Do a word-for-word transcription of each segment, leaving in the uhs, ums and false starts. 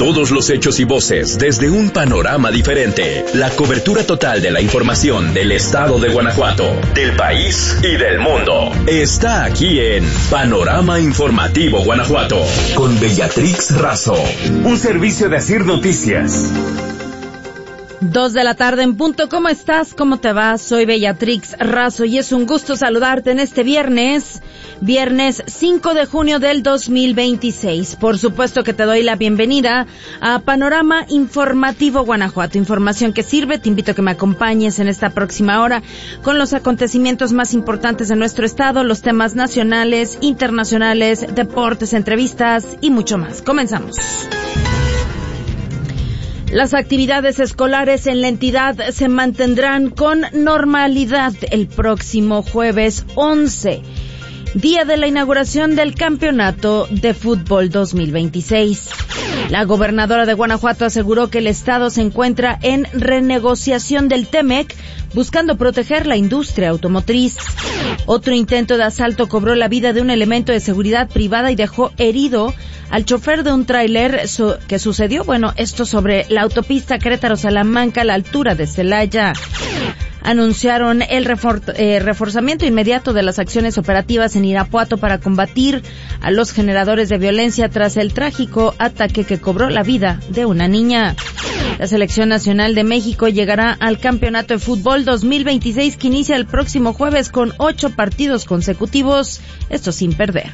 Todos los hechos y voces desde un panorama diferente. La cobertura total de la información del estado de Guanajuato, del país y del mundo. Está aquí en Panorama Informativo Guanajuato, con Bellatrix Razo. Un servicio de Asir Noticias. Dos de la tarde en punto. ¿Cómo estás? ¿Cómo te va? Soy Bellatrix Razo y es un gusto saludarte en este viernes, viernes cinco de junio del dos mil veintiséis. Por supuesto que te doy la bienvenida a Panorama Informativo Guanajuato. Información que sirve. Te invito a que me acompañes en esta próxima hora con los acontecimientos más importantes de nuestro estado, los temas nacionales, internacionales, deportes, entrevistas y mucho más. Comenzamos. Las actividades escolares en la entidad se mantendrán con normalidad el próximo jueves once, día de la inauguración del Campeonato de Fútbol dos mil veintiséis. La gobernadora de Guanajuato aseguró que el estado se encuentra en renegociación del T-MEC, buscando proteger la industria automotriz. Otro intento de asalto cobró la vida de un elemento de seguridad privada y dejó herido al chofer de un tráiler su- que sucedió, bueno, esto sobre la autopista Querétaro-Salamanca a la altura de Celaya. Anunciaron el refor- eh, reforzamiento inmediato de las acciones operativas en Irapuato para combatir a los generadores de violencia tras el trágico ataque que cobró la vida de una niña. La Selección Nacional de México llegará al Campeonato de Fútbol dos mil veintiséis que inicia el próximo jueves con ocho partidos consecutivos, esto sin perder.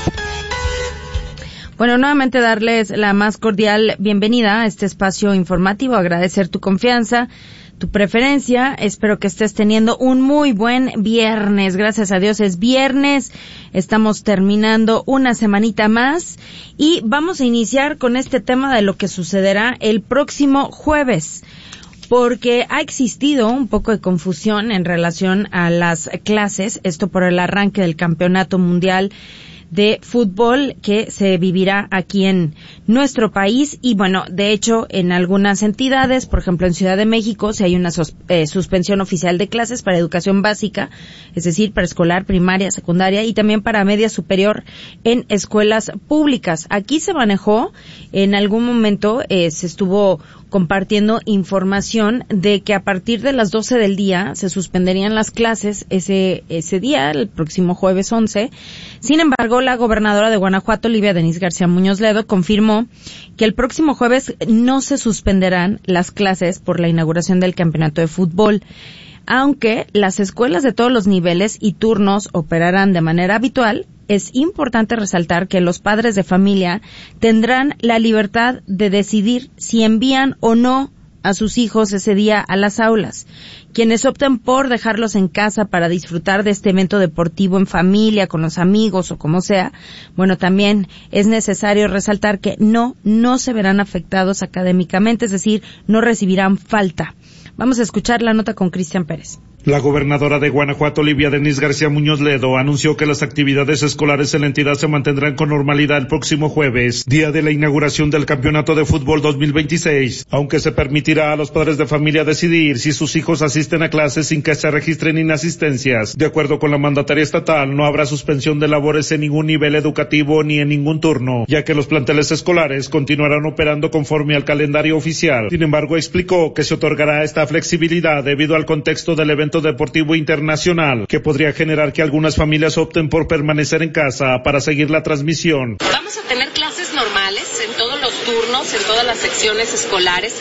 Bueno, nuevamente darles la más cordial bienvenida a este espacio informativo, agradecer tu confianza, tu preferencia. Espero que estés teniendo un muy buen viernes. Gracias a Dios es viernes. Estamos terminando una semanita más y vamos a iniciar con este tema de lo que sucederá el próximo jueves, porque ha existido un poco de confusión en relación a las clases, esto por el arranque del Campeonato Mundial de Fútbol que se vivirá aquí en nuestro país y bueno, de hecho en algunas entidades, por ejemplo en Ciudad de México, si hay una sus, eh, suspensión oficial de clases para educación básica, es decir, para escolar, primaria, secundaria y también para media superior en escuelas públicas. Aquí se manejó, en algún momento eh, se estuvo compartiendo información de que a partir de las doce del día se suspenderían las clases ese ese día, el próximo jueves once. Sin embargo, la gobernadora de Guanajuato, Livia Denisse García Muñoz Ledo, confirmó que el próximo jueves no se suspenderán las clases por la inauguración del Campeonato de Fútbol, aunque las escuelas de todos los niveles y turnos operarán de manera habitual. Es importante resaltar que los padres de familia tendrán la libertad de decidir si envían o no a sus hijos ese día a las aulas. Quienes opten por dejarlos en casa para disfrutar de este evento deportivo en familia, con los amigos o como sea, bueno, también es necesario resaltar que no, no se verán afectados académicamente, es decir, no recibirán falta. Vamos a escuchar la nota con Cristian Pérez. La gobernadora de Guanajuato, Livia Denisse García Muñoz Ledo, anunció que las actividades escolares en la entidad se mantendrán con normalidad el próximo jueves, día de la inauguración del Campeonato de Fútbol dos mil veintiséis, aunque se permitirá a los padres de familia decidir si sus hijos asisten a clases sin que se registren inasistencias. De acuerdo con la mandataria estatal, no habrá suspensión de labores en ningún nivel educativo ni en ningún turno, ya que los planteles escolares continuarán operando conforme al calendario oficial. Sin embargo, explicó que se otorgará esta flexibilidad debido al contexto del evento deportivo internacional, que podría generar que algunas familias opten por permanecer en casa para seguir la transmisión. Vamos a tener clases normales en todos los turnos, en todas las secciones escolares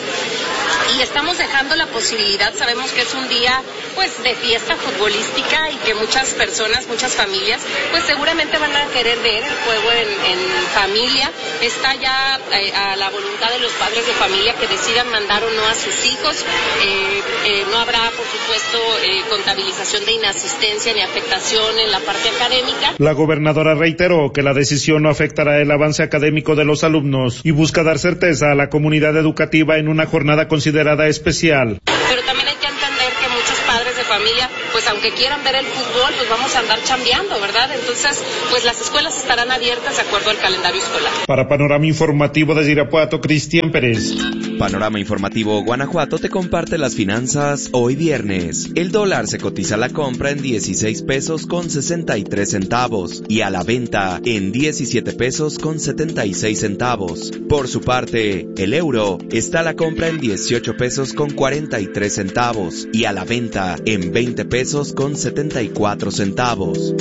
y estamos dejando la posibilidad, sabemos que es un día pues de fiesta futbolística y que muchas personas, muchas familias pues seguramente van a querer ver el juego en, en familia. Está ya eh, a la voluntad de los padres de familia que decidan mandar o no a sus hijos. Eh, eh, no habrá por supuesto eh, contabilización de inasistencia ni afectación en la parte académica. La gobernadora reiteró que la decisión no afectará el avance académico de los alumnos y busca dar certeza a la comunidad educativa en una jornada considerada especial. Pero también hay que entender que muchos padres de familia, pues aunque quieran ver el fútbol, pues vamos a andar chambeando, ¿verdad? Entonces, pues las escuelas estarán abiertas de acuerdo al calendario escolar. Para Panorama Informativo desde Irapuato, Cristian Pérez. Panorama Informativo Guanajuato te comparte las finanzas hoy viernes. El dólar se cotiza a la compra en dieciséis pesos con sesenta y tres centavos y a la venta en diecisiete pesos con setenta y seis centavos. Por su parte, el euro está a la compra en dieciocho pesos con cuarenta y tres centavos y a la venta en veinte pesos con setenta y cuatro centavos.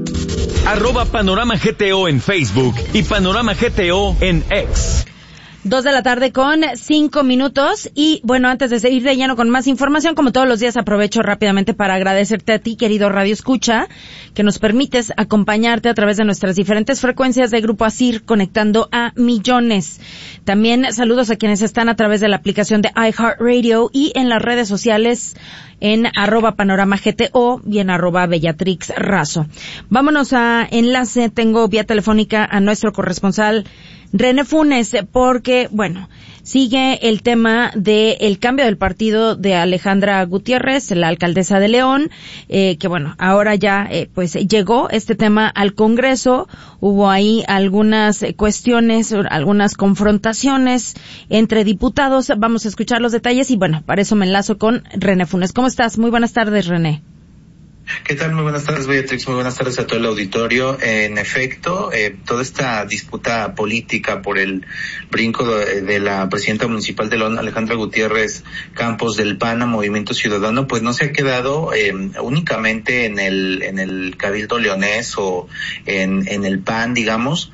Arroba Panorama G T O en Facebook y Panorama G T O en X. Dos de la tarde con cinco minutos y bueno, antes de seguir de lleno con más información, como todos los días aprovecho rápidamente para agradecerte a ti, querido Radio Escucha, que nos permites acompañarte a través de nuestras diferentes frecuencias de Grupo ASIR, conectando a millones. También saludos a quienes están a través de la aplicación de iHeartRadio y en las redes sociales en arroba panorama G T O y en arroba Bellatrix Razo. Vámonos a enlace, tengo vía telefónica a nuestro corresponsal René Funes, porque, bueno, sigue el tema del cambio del partido de Alejandra Gutiérrez, la alcaldesa de León, eh, que bueno, ahora ya, eh, pues llegó este tema al Congreso. Hubo ahí algunas cuestiones, algunas confrontaciones entre diputados. Vamos a escuchar los detalles y bueno, para eso me enlazo con René Funes. ¿Cómo estás? Muy buenas tardes, René. ¿Qué tal? Muy buenas tardes, Beatrix. Muy buenas tardes a todo el auditorio. En efecto, eh, toda esta disputa política por el brinco de, de la presidenta municipal de León, Alejandra Gutiérrez Campos, del P A N a Movimiento Ciudadano, pues no se ha quedado eh, únicamente en el en el Cabildo leonés o en, en el P A N, digamos,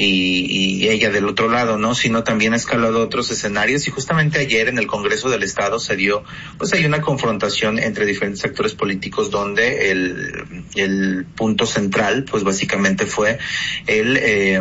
y, y ella del otro lado, ¿no? Sino también ha escalado otros escenarios y justamente ayer en el Congreso del Estado se dio, pues hay una confrontación entre diferentes actores políticos donde el, el punto central, pues básicamente fue el, eh,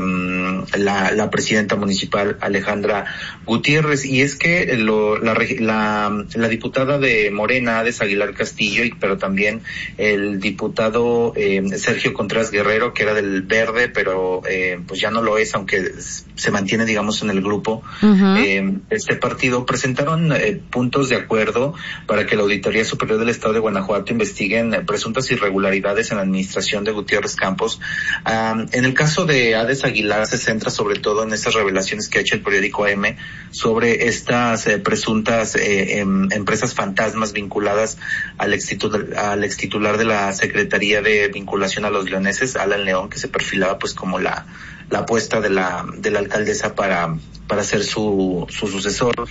la, la presidenta municipal Alejandra Gutiérrez. Y es que lo, la, la, la diputada de Morena, Ades Aguilar Castillo, y, pero también el diputado eh, Sergio Contreras Guerrero, que era del Verde, pero eh, pues ya no lo es, aunque se mantiene, digamos, en el grupo, uh-huh. eh, este partido, presentaron eh, puntos de acuerdo para que la Auditoría Superior del Estado de Guanajuato investiguen eh, presuntas irregularidades en la administración de Gutiérrez Campos. Um, en el caso de Ades Aguilar se centra sobre todo en estas revelaciones que ha hecho el periódico A M sobre estas eh, presuntas eh, em, empresas fantasmas vinculadas al extitular, al extitular de la Secretaría de Vinculación a los Leoneses, Alan León, que se perfilaba pues como la la apuesta de la de la alcaldesa para para ser su su sucesor.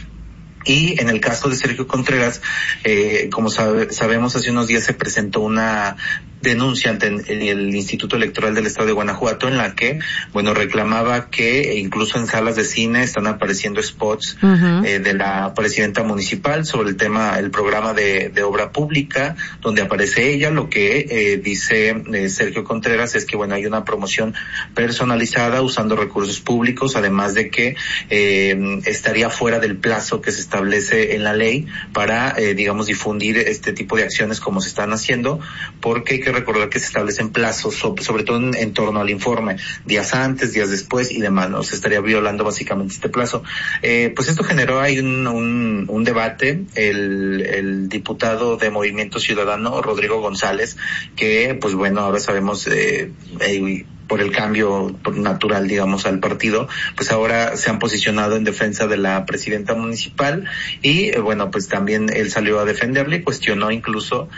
Y en el caso de Sergio Contreras, eh, como sabe, sabemos, hace unos días se presentó una denuncia ante el Instituto Electoral del Estado de Guanajuato en la que, bueno, reclamaba que incluso en salas de cine están apareciendo spots uh-huh. eh, de la presidenta municipal sobre el tema, el programa de, de obra pública, donde aparece ella. Lo que eh, dice eh, Sergio Contreras es que, bueno, hay una promoción personalizada usando recursos públicos, además de que eh, estaría fuera del plazo que se establece en la ley para, eh, digamos, difundir este tipo de acciones como se están haciendo, porque hay que recordar que se establecen plazos, sobre todo en, en torno al informe, días antes, días después y demás, ¿no? Se estaría violando básicamente este plazo. Eh, pues esto generó ahí un, un, un debate. El, el diputado de Movimiento Ciudadano, Rodrigo González, que, pues bueno, ahora sabemos, eh, eh, por el cambio natural, digamos, al partido, pues ahora se han posicionado en defensa de la presidenta municipal y, eh, bueno, pues también él salió a defenderle y cuestionó incluso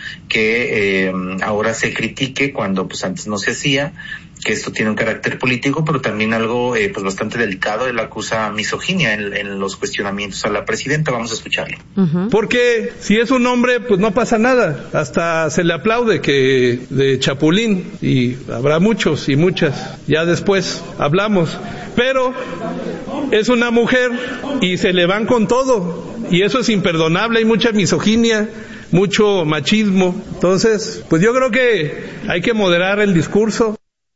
que eh, ahora se critique cuando pues antes no se hacía, que esto tiene un carácter político, pero también algo eh, pues bastante delicado. Él acusa misoginia en, en los cuestionamientos a la presidenta. Vamos a escucharlo. Uh-huh. Porque si es un hombre, pues no pasa nada. Hasta se le aplaude que de chapulín, y habrá muchos y muchas. Ya después hablamos. Pero es una mujer y se le van con todo. Y eso es imperdonable. Hay mucha misoginia, mucho machismo. Entonces, pues yo creo que hay que moderar el discurso.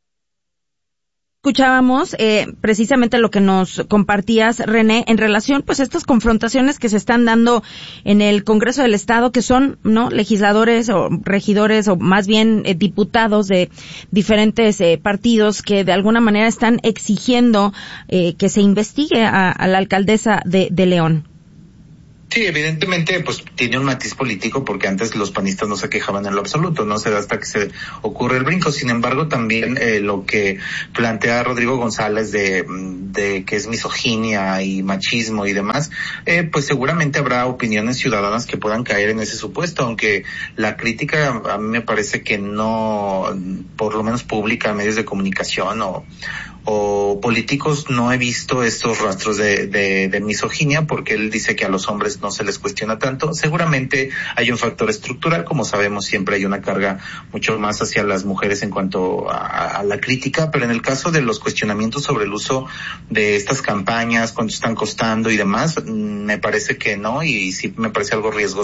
Escuchábamos eh, precisamente lo que nos compartías, René, en relación pues a estas confrontaciones que se están dando en el Congreso del Estado, que son no legisladores o regidores o más bien eh, diputados de diferentes eh, partidos que de alguna manera están exigiendo eh, que se investigue a, a la alcaldesa de, de León. Sí, evidentemente, pues tiene un matiz político porque antes los panistas no se quejaban en lo absoluto, no se da hasta que se ocurre el brinco. Sin embargo, también eh, lo que plantea Rodrigo González de, de que es misoginia y machismo y demás, eh, pues seguramente habrá opiniones ciudadanas que puedan caer en ese supuesto, aunque la crítica a mí me parece que no, por lo menos pública, medios de comunicación o o políticos, no he visto estos rastros de, de, de misoginia, porque él dice que a los hombres no se les cuestiona tanto. Seguramente hay un factor estructural, como sabemos siempre hay una carga mucho más hacia las mujeres en cuanto a, a la crítica, pero en el caso de los cuestionamientos sobre el uso de estas campañas, cuánto están costando y demás, me parece que no, y sí me parece algo riesgoso